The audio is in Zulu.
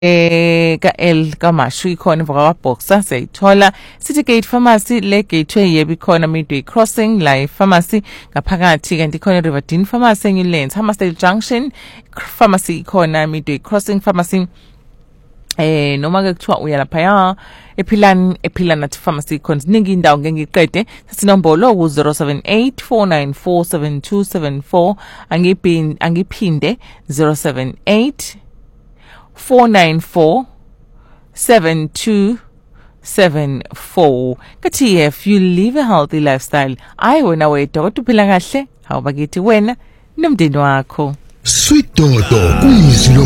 ka L kaMashu ikhona emva kwa Boxer siyithola City Gate Pharmacy le gateway yebo ikhona Midway Crossing la pharmacy ngaphakathi kanti ikhona Riverdene Pharmacy New Lanes Hammersdale Junction Pharmacy ikhona Midway Crossing Pharmacy noma ke kuthiwa uya lapha ephilana pharmacy ikhona ziningi indawo ngeke ngiqede sinombolo ku 0784947274 angiphinde 0784947274 kathi if you live a healthy lifestyle wena wedwa kodwa uphila kahle awubakithi wena nomndeni wakho Sweet Dodo kuyizilo